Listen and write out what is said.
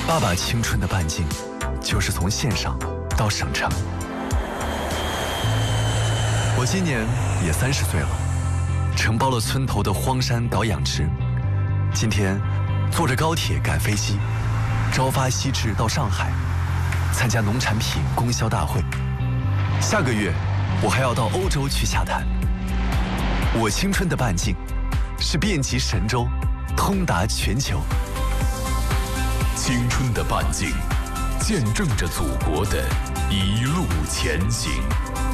爸爸青春的半径，就是从县上到省城。我今年也30岁了，承包了村头的荒山岛养殖。今天坐着高铁赶飞机，朝发夕至到上海，参加农产品供销大会。下个月我还要到欧洲去洽谈。我青春的半径，是遍及神州，通达全球。 青春的半径，见证着祖国的一路前行。